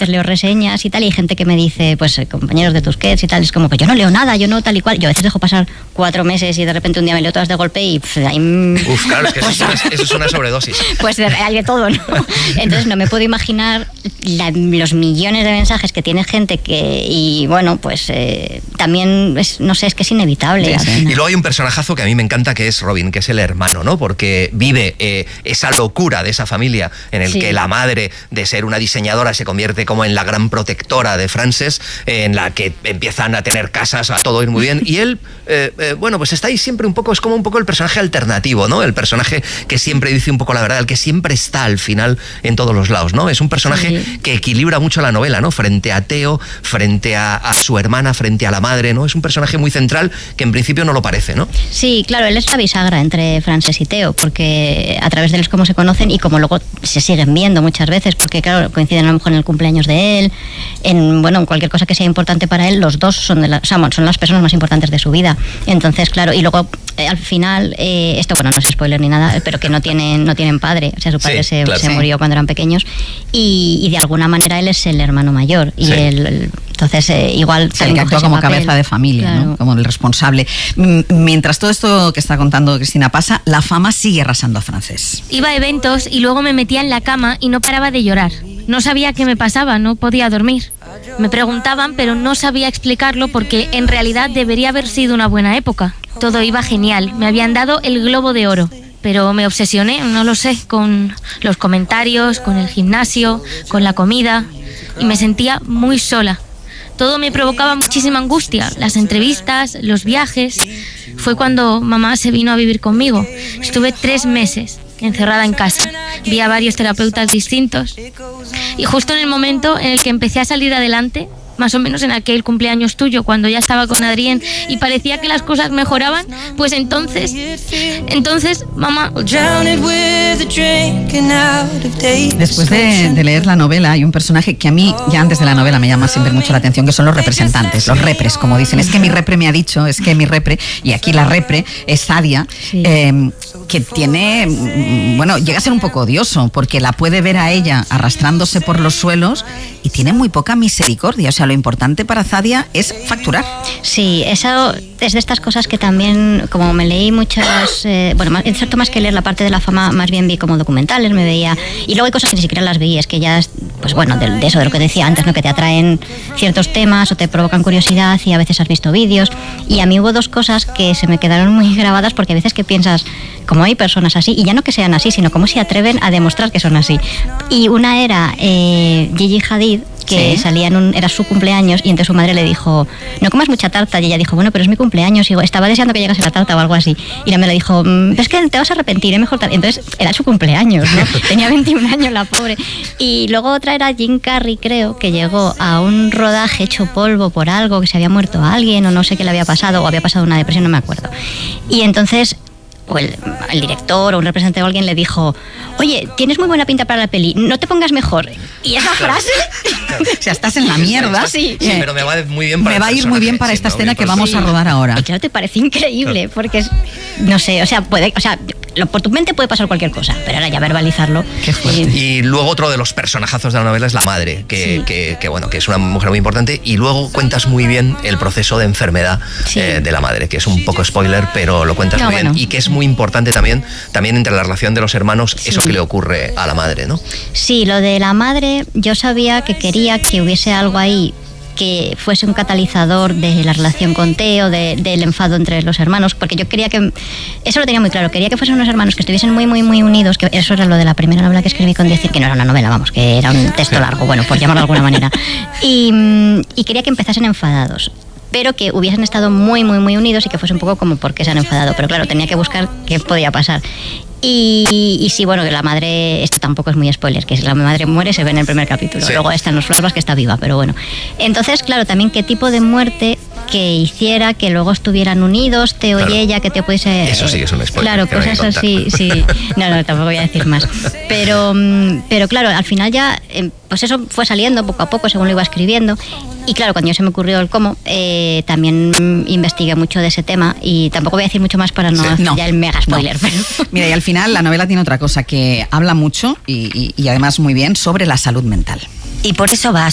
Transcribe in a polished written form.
veces leo reseñas y tal, y hay gente que me dice, pues compañeros de Tusquets y tal, es como que yo no leo nada, yo no tal y cual. Yo a veces dejo pasar 4 meses y de repente un día me leo todas de golpe y ahí... Claro, es que eso es una sobredosis. Pues hay de todo, ¿no? Entonces no me puedo imaginar los millones de mensajes que tiene gente y bueno, pues también, no sé, es que es inevitable. Sí. Y luego hay un personajazo que a mí me encanta, que es Robin, que es el hermano, ¿no? Porque vive esa locura de esa familia en el que la madre, de ser una diseñadora, se convierte como en la gran protectora de Frances, en la que empiezan a tener casas, a todo ir muy bien, y él, bueno, pues está ahí siempre un poco, es como un poco el personaje alternativo, ¿no? El personaje que siempre dice un poco la verdad, el que siempre está al final en todos los lados, ¿no? Es un personaje que equilibra mucho la novela, ¿no? Frente a Theo, frente a su hermana, frente a la madre, ¿no? Es un personaje muy central que en principio no lo parece, ¿no? Sí, claro, él es la bisagra entre Frances y Theo, porque a través de él es como se conocen y como luego se siguen viendo muchas veces, porque claro, coinciden a lo mejor en el cumpleaños de él, en cualquier cosa que sea importante para él, los dos son las personas más importantes de su vida. Entonces, claro, y luego al final, esto bueno, no es spoiler ni nada, pero que no tienen padre, o sea, su padre se murió cuando eran pequeños y de alguna manera él es el hermano mayor y él, entonces igual el que actúa como cabeza de familia, claro, ¿no? Como el responsable. Mientras todo esto que está contando Cristina pasa, la fama sigue arrasando a Frances. Iba a eventos y luego me metía en la cama y no paraba de llorar. No sabía qué me pasaba, no podía dormir. Me preguntaban, pero no sabía explicarlo porque en realidad debería haber sido una buena época. Todo iba genial, me habían dado el Globo de Oro, pero me obsesioné, no lo sé, con los comentarios, con el gimnasio, con la comida, y me sentía muy sola. Todo me provocaba muchísima angustia, las entrevistas, los viajes. Fue cuando mamá se vino a vivir conmigo. Estuve 3 meses encerrada en casa. Vi a varios terapeutas distintos. Y justo en el momento en el que empecé a salir adelante, más o menos en aquel cumpleaños tuyo, cuando ya estaba con Adrián y parecía que las cosas mejoraban, pues entonces, mamá... Después de leer la novela, hay un personaje que a mí, ya antes de la novela, me llama siempre mucho la atención, que son los representantes, los repres, como dicen. Es que mi repre me ha dicho, es que mi repre, y aquí la repre es Sadia, que tiene, bueno, llega a ser un poco odioso, porque la puede ver a ella arrastrándose por los suelos y tiene muy poca misericordia. O sea, lo importante para Sadia es facturar. Sí, eso es de estas cosas que también, como me leí muchas, es cierto, más que leer la parte de la fama, más bien vi como documentales, me veía, y luego hay cosas que ni siquiera las veía, es que ya, pues bueno, de eso, de lo que decía antes, ¿no? Que te atraen ciertos temas o te provocan curiosidad y a veces has visto vídeos, y a mí hubo 2 cosas que se me quedaron muy grabadas, porque a veces que piensas, como hay personas así, y ya no que sean así, sino cómo se atreven a demostrar que son así. Y una era Gigi Hadid, que salía era su cumpleaños, y entonces su madre le dijo, no comas mucha tarta, y ella dijo, bueno, pero es mi cumpleaños, y estaba deseando que llegase la tarta o algo así, y la me le dijo, es que te vas a arrepentir, es mejor tarta. Entonces era su cumpleaños, ¿no? Tenía 21 años la pobre. Y luego otra era Jim Carrey, creo, que llegó a un rodaje hecho polvo por algo, que se había muerto alguien o no sé qué le había pasado, o había pasado una depresión, no me acuerdo, y entonces o el director o un representante o alguien le dijo, oye, tienes muy buena pinta para la peli, no te pongas mejor. Y esa frase... O sea, estás en la mierda. Sí, pero me va a ir muy bien para esta escena que vamos a rodar ahora. Y claro, te parece increíble, porque es, no sé, por tu mente puede pasar cualquier cosa, pero ahora ya verbalizarlo. Qué fuerte. Y luego otro de los personajazos de la novela es la madre, que es una mujer muy importante, y luego cuentas muy bien el proceso de enfermedad de la madre, que es un poco spoiler, pero lo cuentas muy bien, y que es muy importante también entre la relación de los hermanos, eso que le ocurre a la madre, ¿no? Sí, lo de la madre, yo sabía que quería que hubiese algo ahí que fuese un catalizador de la relación con Theo, del enfado entre los hermanos, porque yo quería que, eso lo tenía muy claro, quería que fuesen unos hermanos que estuviesen muy, muy, muy unidos, que eso era lo de la primera novela que escribí con decir que no era una novela, vamos, que era un texto largo, bueno, por llamarlo de alguna manera, y quería que empezasen enfadados, pero que hubiesen estado muy, muy, muy unidos y que fuese un poco como por qué se han enfadado, pero claro, tenía que buscar qué podía pasar. Y sí, bueno, que la madre, esto tampoco es muy spoiler, que si la madre muere se ve en el primer capítulo, luego está en los flashbacks que está viva, pero bueno. Entonces, claro, también qué tipo de muerte que hiciera que luego estuvieran unidos, Theo y ella, que te pudiese... Eso sí que es un spoiler. Claro, pues eso sí. No, tampoco voy a decir más. Pero claro, al final ya, pues eso fue saliendo poco a poco según lo iba escribiendo. Y claro, cuando ya se me ocurrió el cómo, también investigué mucho de ese tema, y tampoco voy a decir mucho más para no hacer ya el mega spoiler. No. Pero... Mira, y al final la novela tiene otra cosa, que habla mucho y además muy bien sobre la salud mental. Y por eso vas